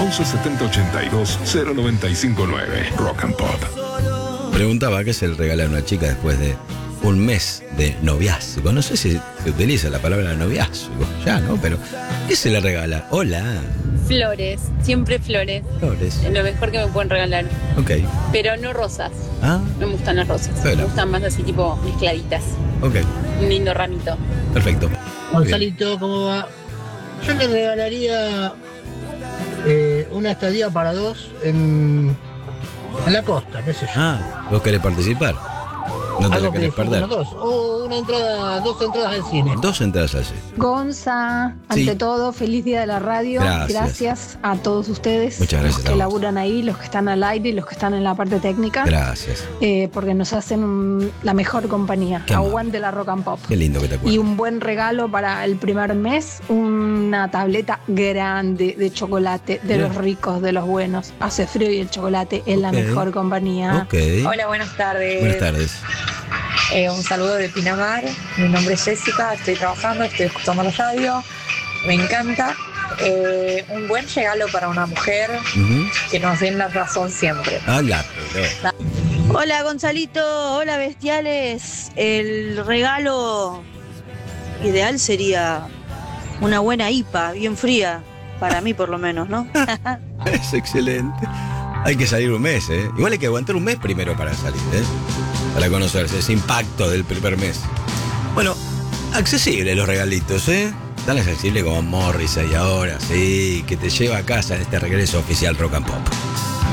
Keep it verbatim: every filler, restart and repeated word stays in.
once setenta ochenta y dos cero noventa y cinco nueve. Rock and Pop. Preguntaba qué se le regala a una chica después de un mes de noviazgo. No sé si se utiliza la palabra noviazgo, ya, ¿no? Pero, ¿qué se le regala? Hola. Flores, siempre flores. Flores. Es lo mejor que me pueden regalar. Ok. Pero no rosas. Ah. No me gustan las rosas. Pero. Me gustan más así tipo mezcladitas. Ok. Un lindo ramito. Perfecto. Gonzalito, ¿cómo va? Yo le regalaría eh, una estadía para dos en, en la costa, qué sé yo. Ah, ¿vos querés participar? No te Algo la que querés perder. dos. O una entrada, dos entradas al cine. Dos entradas así. Gonza, ante Sí. todo, feliz día de la radio. Gracias. Gracias a todos ustedes. Muchas gracias Los a que vos. laburan ahí, los que están al aire y los que están en la parte técnica. Gracias. eh, porque nos hacen un- la mejor compañía. Qué amable. Aguante la rock and pop. Qué lindo que te Y acuerdas. un buen regalo para el primer mes, una tableta grande de chocolate, de Bien. los ricos, de los buenos. Hace frío y el chocolate es la Ok. mejor compañía. Ok. Hola, buenas tardes. Buenas tardes. Eh, un saludo de Pinamar. Mi nombre es Jessica, estoy trabajando, estoy escuchando la radio. Me encanta. Eh, un buen regalo para una mujer Ujú. que nos den la razón siempre. Ah, la pelota. Hola Gonzalito, hola bestiales. El regalo ideal sería una buena I P A, bien fría, para mí por lo menos, ¿no? Es excelente. Hay que salir un mes, ¿eh? Igual hay que aguantar un mes primero para salir, ¿eh? Para conocerse, ese impacto del primer mes. Bueno, accesibles los regalitos, ¿eh? Tan accesible como Morrissey ahora, sí, que te lleva a casa en este regreso oficial Rock and Pop.